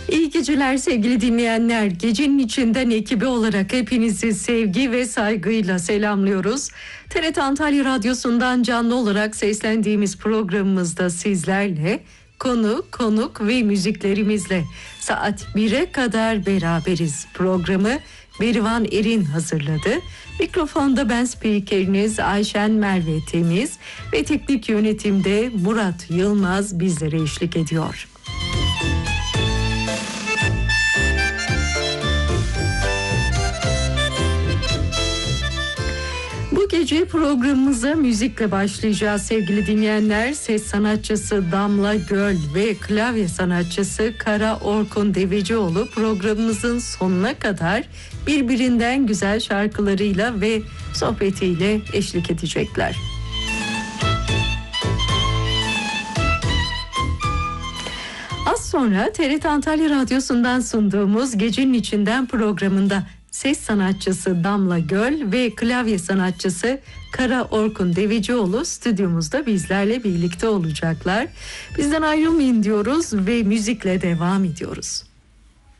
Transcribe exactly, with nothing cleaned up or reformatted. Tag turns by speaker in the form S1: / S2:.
S1: İyi geceler sevgili dinleyenler. Gecenin içinden ekibi olarak hepinizi sevgi ve saygıyla selamlıyoruz. T R T Antalya Radyosu'ndan canlı olarak seslendiğimiz programımızda sizlerle konu, konuk ve müziklerimizle saat bire kadar beraberiz. Programı Berivan Erin hazırladı. Mikrofonda ben spikeriniz Ayşen Merve Temiz ve teknik yönetimde Murat Yılmaz bizlere eşlik ediyor. Bu gece programımıza müzikle başlayacağız sevgili dinleyenler. Ses sanatçısı Damla Göl ve klavye sanatçısı Kara Orkun Devecioğlu programımızın sonuna kadar birbirinden güzel şarkılarıyla ve sohbetiyle eşlik edecekler. Az sonra T R T Antalya Radyosu'ndan sunduğumuz Gecenin İçinden programında ses sanatçısı Damla Göl ve klavye sanatçısı Kara Orkun Devecioğlu stüdyomuzda bizlerle birlikte olacaklar. Bizden ayrılmayın diyoruz ve müzikle devam ediyoruz.